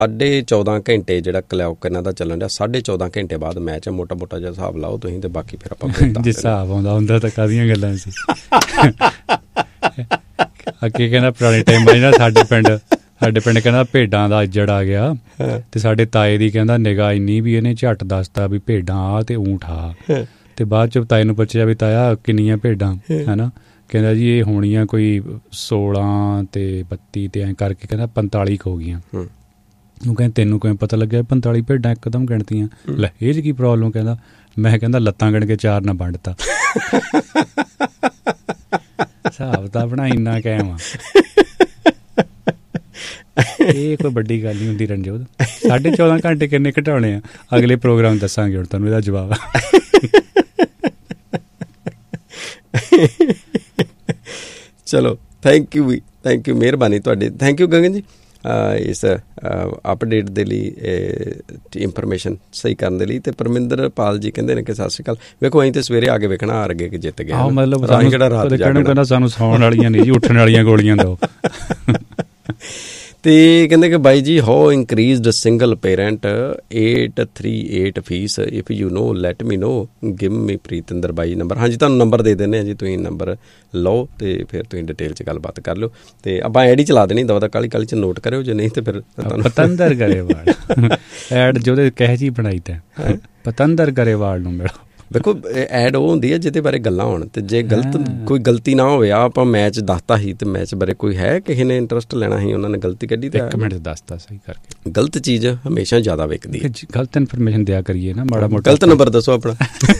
14.5 ਘੰਟੇ ਜਿਹੜਾ ਕਲੌਕ ਇਹਨਾਂ ਦਾ ਚੱਲਣ ਡਿਆ, 14.5 ਘੰਟੇ ਬਾਅਦ ਮੈਚ ਹੈ। ਮੋਟਾ ਮੋਟਾ ਜਿਹਾ ਹਿਸਾਬ ਲਾਓ ਤੁਸੀਂ, ਤੇ ਬਾਕੀ ਫਿਰ ਆਪਾਂ ਜੇ ਹਿਸਾਬ ਆਉਂਦਾ ਹੁੰਦਾ ਤਾਂ ਕਾਹਦੀਆਂ ਗੱਲਾਂ ਸੀ। ਅੱਗੇ ਕਹਿੰਦਾ ਪੁਰਾਣੇ ਟਾਈਮਾਂ 'ਚ ਨਾ ਸਾਡੇ ਪਿੰਡ ਕਹਿੰਦਾ ਭੇਡਾਂ ਦਾ ਇੱਜੜ ਆ ਗਿਆ, ਤੇ ਸਾਡੇ ਤਾਏ ਦੀ ਕਹਿੰਦਾ ਨਿਗਾਹ ਇੰਨੀ ਵੀ ਇਹਨੇ ਝੱਟ ਦੱਸਤਾ ਵੀ ਭੇਡਾਂ ਆ ਤੇ ਊਂਠ ਆ। ਤੇ ਬਾਅਦ 'ਚ ਤਾਏ ਨੂੰ ਪੁੱਛਿਆ ਵੀ ਤਾਇਆ ਕਿੰਨੀਆਂ ਭੇਡਾਂ, ਹੈ ਨਾ, ਕਹਿੰਦਾ ਜੀ ਇਹ ਹੋਣੀਆਂ ਕੋਈ 16 ਤੇ 32 ਤੇ ਐਂ ਕਰਕੇ ਕਹਿੰਦਾ 45 ਹੋ ਗਈਆਂ। ਉਹ ਕਹਿੰਦਾ ਤੈਨੂੰ ਕਿਵੇਂ ਪਤਾ ਲੱਗਿਆ 45 ਭੇਡਾਂ ਇੱਕਦਮ ਗਿਣਤੀਆਂ? ਲੈ ਇਹ 'ਚ ਕੀ ਪ੍ਰੋਬਲਮ? ਕਹਿੰਦਾ ਮੈਂ ਕਹਿੰਦਾ ਲੱਤਾਂ ਗਿਣ ਕੇ 4 ਨਾਲ ਵੰਡਤਾ। ਹਿਸਾਬ ਤਾਂ ਆਪਣਾ ਇੰਨਾ ਕਾਇਮ ਆ। ਇਹ ਕੋਈ ਵੱਡੀ ਗੱਲ ਨਹੀਂ ਹੁੰਦੀ ਰਣਜੋਤ। 14.5 ਘੰਟੇ ਕਿੰਨੇ ਘਟਾਉਣੇ ਆ? ਅਗਲੇ ਪ੍ਰੋਗਰਾਮ ਦੱਸਾਂਗੇ ਹੁਣ ਤੁਹਾਨੂੰ ਇਹਦਾ ਜਵਾਬ। ਚਲੋ thank you we, thank you, ਮਿਹਰਬਾਨੀ ਤੁਹਾਡੀ। ਥੈਂਕ ਯੂ ਗਗਨ ਜੀ ਇਸ ਅਪਡੇਟ ਦੇ ਲਈ, ਇਨਫੋਰਮੇਸ਼ਨ ਸਹੀ ਕਰਨ ਦੇ ਲਈ। ਅਤੇ ਪਰਮਿੰਦਰ ਪਾਲ ਜੀ ਕਹਿੰਦੇ ਨੇ ਕਿ ਸਤਿ ਸ਼੍ਰੀ ਅਕਾਲ। ਵੇਖੋ ਅਸੀਂ ਤਾਂ ਸਵੇਰੇ ਆ ਕੇ ਵੇਖਣਾ ਹਾਰ ਗਏ ਕਿ ਜਿੱਤ ਗਏ। ਮਤਲਬ ਕਹਿੰਦਾ ਸਾਨੂੰ ਸੌਣ ਵਾਲੀਆਂ ਨਹੀਂ ਜੀ, ਉੱਠਣ ਵਾਲੀਆਂ ਗੋਲੀਆਂ ਦਿਓ। ਅਤੇ ਕਹਿੰਦੇ ਕਿ ਬਾਈ ਜੀ how ਇੰਕਰੀਜ਼ਡ single parent 838 fees if you know let me no give me Pritinder by number. ਹਾਂਜੀ ਤੁਹਾਨੂੰ ਨੰਬਰ ਦੇ ਦਿੰਦੇ ਹਾਂ ਜੀ, ਤੁਸੀਂ ਨੰਬਰ ਲਓ ਅਤੇ ਫਿਰ ਤੁਸੀਂ ਡਿਟੇਲ 'ਚ ਗੱਲਬਾਤ ਕਰ ਲਿਓ। ਅਤੇ ਆਪਾਂ ਐਡ ਹੀ ਚਲਾ ਦੇਣੀ ਦਵਾ ਦਾ, ਕਾਹਲੀ 'ਚ ਨੋਟ ਕਰਿਓ, ਜੇ ਨਹੀਂ ਤਾਂ ਫਿਰ ਪਤੰਦਰ ਗਰੇਵਾਲ ਐਡ ਜਿਹਦੇ ਕਹੇ ਜੀ ਬਣਾਈ ਤਾਂ ਪਤੰਦਰ ਗਰੇਵਾਲ ਨੂੰ ਮਿਲੋ। ਵੇਖੋ ਐਡ ਉਹ ਹੁੰਦੀ ਹੈ ਜਿਹਦੇ ਬਾਰੇ ਗੱਲਾਂ ਹੋਣ, ਅਤੇ ਜੇ ਕੋਈ ਗਲਤੀ ਨਾ ਹੋਵੇ। ਆਪਾਂ ਮੈਚ ਦੱਸਤਾ ਸੀ ਅਤੇ ਮੈਚ ਬਾਰੇ ਕੋਈ ਹੈ ਕਿਸੇ ਨੇ ਇੰਟਰਸਟ ਲੈਣਾ ਸੀ, ਉਹਨਾਂ ਨੇ ਗਲਤੀ ਕੱਢੀ ਤਾਂ 1 ਮਿੰਟ ਦੱਸਤਾ ਸਹੀ ਕਰਕੇ। ਗਲਤ ਚੀਜ਼ ਹਮੇਸ਼ਾ ਜ਼ਿਆਦਾ ਵਿਕਦੀ ਹੈ। ਗਲਤ ਇਨਫੋਰਮੇਸ਼ਨ ਦਿਆ ਕਰੀਏ ਨਾ ਮਾੜਾ ਮੋਟਾ। ਗਲਤ ਨੰਬਰ ਦੱਸੋ ਆਪਣਾ।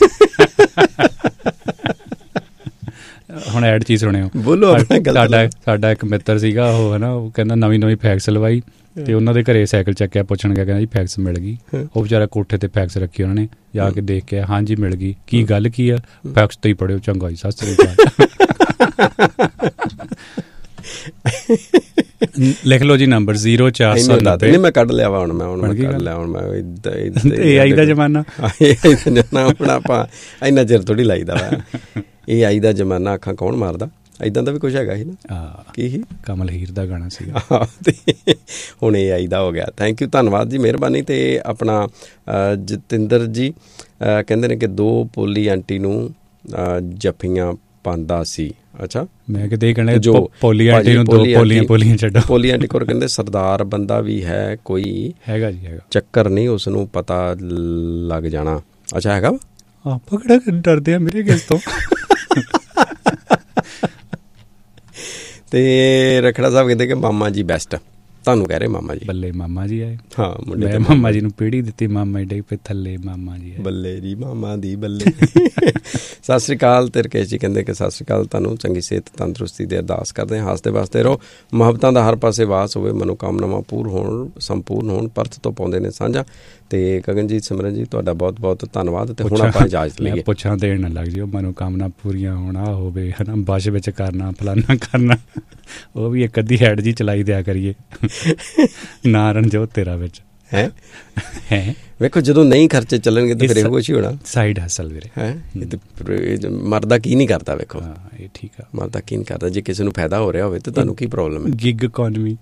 ਹੁਣ ਐਡ ਚੀਜ਼ ਸੁਣਿਓ, ਬੋਲੋ। ਸਾਡਾ ਇੱਕ ਮਿੱਤਰ ਸੀਗਾ, ਉਹ ਹੈ ਨਾ, ਉਹ ਕਹਿੰਦਾ ਨਵੀਂ ਫੈਕਸ ਲਵਾਈ, ਅਤੇ ਉਹਨਾਂ ਦੇ ਘਰੇ ਸਾਈਕਲ ਚੱਕਿਆ, ਪੁੱਛਣ ਗਿਆ, ਕਹਿੰਦਾ ਜੀ ਫੈਕਸ ਮਿਲ ਗਈ। ਉਹ ਵਿਚਾਰਾ ਕੋਠੇ 'ਤੇ ਫੈਕਸ ਰੱਖੀ, ਉਹਨਾਂ ਨੇ ਜਾ ਕੇ ਦੇਖ ਕੇ ਹਾਂਜੀ ਮਿਲ ਗਈ। ਕੀ ਗੱਲ ਕੀ ਆ? ਫੈਕਸ ਤੋਂ ਹੀ ਪੜ੍ਹਿਓ, ਚੰਗਾ ਜੀ, ਸਤਿ ਸ੍ਰੀ ਅਕਾਲ। ਲਿਖ ਲਓ ਜੀ ਨੰਬਰ 0490। ਮੈਂ ਕੱਢ ਲਿਆ ਵਾ ਹੁਣ, ਮੈਂ ਕੱਢ ਲਿਆ ਹੁਣ। ਮੈਂ AI ਦਾ ਜ਼ਮਾਨਾ, ਆਪਣਾ ਆਪਾਂ ਇੰਨਾ ਚਿਰ ਥੋੜ੍ਹੀ ਲਾਈਦਾ ਵਾ। AI ਦਾ ਜ਼ਮਾਨਾ, ਅੱਖਾਂ ਕੌਣ ਮਾਰਦਾ, ਇੱਦਾਂ ਦਾ ਵੀ ਕੁਛ ਹੈਗਾ ਸੀ ਨਾ। ਕੀ ਸੀ? ਕਮਲ ਹੀਰ ਦਾ ਗਾਣਾ ਸੀਗਾ। ਅਤੇ ਹੁਣ AI ਦਾ ਹੋ ਗਿਆ। ਥੈਂਕ ਯੂ, ਧੰਨਵਾਦ ਜੀ, ਮਿਹਰਬਾਨੀ। ਅਤੇ ਆਪਣਾ ਜਤਿੰਦਰ ਜੀ ਕਹਿੰਦੇ ਨੇ ਕਿ 2 ਪੋਲੀ ਆਂਟੀ ਨੂੰ ਜੱਫੀਆਂ ਪਾਉਂਦਾ ਸੀ। ਅੱਛਾ, ਮੈਂ ਕਿਤੇ ਕਹਿਣਾ ਜੋ ਪੋਲੀ ਆਂਟੀ ਨੂੰ 2 ਪੋਲੀਆਂ ਛੱਡੋ। ਪੋਲੀ ਆਂਟੀ ਕੋਲ ਕਹਿੰਦੇ ਸਰਦਾਰ ਬੰਦਾ ਵੀ ਹੈ ਕੋਈ, ਹੈਗਾ ਜੀ, ਹੈਗਾ, ਚੱਕਰ ਨਹੀਂ, ਉਸ ਨੂੰ ਪਤਾ ਲੱਗ ਜਾਣਾ। ਅੱਛਾ ਹੈਗਾ ਵਾ, ਆਪਾਂ ਕਿਹੜਾ ਡਰਦੇ ਆ ਮੇਰੇ ਕਿਸ ਤੋਂ। ਅਤੇ ਰਖੜਾ ਸਾਹਿਬ ਕਹਿੰਦੇ ਕਿ ਮਾਮਾ ਜੀ ਬੈਸਟ। ਤੁਹਾਨੂੰ ਕਹਿ ਰਹੇ ਮਾਮਾ ਜੀ। ਬੱਲੇ ਮਾਮਾ ਜੀ ਆਏ। ਹਾਂ, ਮੁੰਡੇ ਮਾਮਾ ਜੀ ਨੂੰ ਪੀੜੀ ਦਿੱਤੀ, ਮਾਮਾ ਜੀ ਡੇ ਪੇ ਥੱਲੇ ਮਾਮਾ ਜੀ ਆਏ। ਬੱਲੇ ਜੀ ਮਾਮਾ ਦੀ ਬੱਲੇ। ਸਤਿ ਸ਼੍ਰੀ ਅਕਾਲ। ਤੇ ਰਕੇਸ਼ ਜੀ ਕਹਿੰਦੇ ਕਿ ਸਤਿ ਸ਼੍ਰੀ ਅਕਾਲ, ਤੁਹਾਨੂੰ ਚੰਗੀ ਸਿਹਤ ਤੰਦਰੁਸਤੀ ਦੀ ਅਰਦਾਸ ਕਰਦੇ ਹਾਂ। ਹੱਸਦੇ ਵਸਦੇ ਰਹੋ, ਮੁਹੱਬਤਾਂ ਦਾ ਹਰ ਪਾਸੇ ਵਾਸ ਹੋਵੇ, ਮਨੋਕਾਮਨਾਵਾਂ ਸੰਪੂਰਨ ਹੋਣ, ਪਰਤ ਤੋਂ ਪਾਉਂਦੇ ਨੇ ਸਾਂਝਾ। ਅਤੇ ਗਗਨਜੀਤ ਸਿਮਰਨ ਜੀ ਤੁਹਾਡਾ ਬਹੁਤ ਬਹੁਤ ਧੰਨਵਾਦ। ਅਤੇ ਹੁਣ ਆਪਾਂ ਇਜਾਜ਼ਤ ਲਈਏ। ਪੁੱਛਾਂ ਦੇਣ ਨਾ ਲੱਗ ਜਿਓ, ਮਨੋਕਾਮਨਾ ਪੂਰੀਆਂ ਹੋਣਾ ਹੋਵੇ, ਹੈ ਨਾ, ਬਸ਼ ਵਿੱਚ ਕਰਨਾ, ਫਲਾਨਾ ਕਰਨਾ, ਉਹ ਵੀ ਇੱਕ ਅੱਧੀ ਹੈਡ ਜੀ ਚਲਾਈ ਦਿਆ ਕਰੀਏ। ਨਾ ਰਣਜੋਤ ਤੇਰਾ ਵਿੱਚ ਹੈ। ਵੇਖੋ ਜਦੋਂ ਨਹੀਂ ਖਰਚੇ ਚੱਲਣਗੇ ਤਾਂ ਫਿਰ ਇਹੋ ਕੁਛ ਹੀ ਹੋਣਾ। ਸਾਈਡ ਹਸਲ ਵੀਰੇ ਹੈ। ਮਰਦਾ ਕੀ ਨਹੀਂ ਕਰਦਾ। ਵੇਖੋ ਇਹ ਠੀਕ ਆ, ਮਰਦਾ ਕੀ ਨਹੀਂ ਕਰਦਾ। ਜੇ ਕਿਸੇ ਨੂੰ ਫਾਇਦਾ ਹੋ ਰਿਹਾ ਹੋਵੇ ਤਾਂ ਤੁਹਾਨੂੰ ਕੀ ਪ੍ਰੋਬਲਮ ਹੈ? ਗਿਗ ਇਕੋਨਮੀ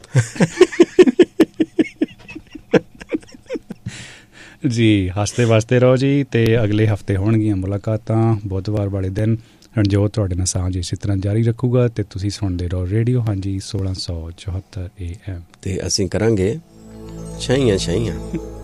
ਜੀ। ਹੱਸਦੇ ਵਸਦੇ ਰਹੋ ਜੀ। ਅਤੇ ਅਗਲੇ ਹਫ਼ਤੇ ਹੋਣਗੀਆਂ ਮੁਲਾਕਾਤਾਂ ਬੁੱਧਵਾਰ ਵਾਲੇ ਦਿਨ। ਰਣਜੋਤ ਤੁਹਾਡੇ ਨਾਲ ਸਾਂਝ ਇਸੇ ਤਰ੍ਹਾਂ ਜਾਰੀ ਰੱਖੂਗਾ ਅਤੇ ਤੁਸੀਂ ਸੁਣਦੇ ਰਹੋ ਰੇਡੀਓ ਹਾਂਜੀ 1674 AM। ਅਤੇ ਅਸੀਂ ਕਰਾਂਗੇ ਛਾਈਆਂ।